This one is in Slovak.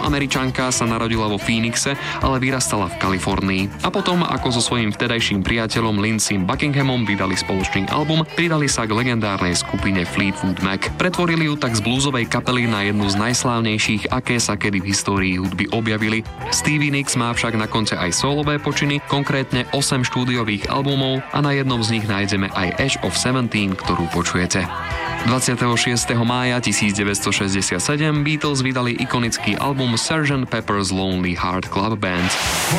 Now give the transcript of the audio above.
Afroameričanka sa narodila vo Phoenixe, ale vyrastala v Kalifornii. A potom, ako so svojím vtedajším priateľom Lindsayom Buckinghamom vydali spoločný album, pridali sa k legendárnej skupine Fleetwood Mac. Pretvorili ju tak z bluesovej kapely na jednu z najslávnejších, aké sa kedy v histórii hudby objavili. Stevie Nicks má však na konte aj solové počiny, konkrétne 8 štúdiových albumov a na jednom z nich nájdeme aj Age of 17, ktorú počujete. 26. mája 1967 Beatles vydali ikonický album Sgt. Pepper's Lonely Heart Club Band.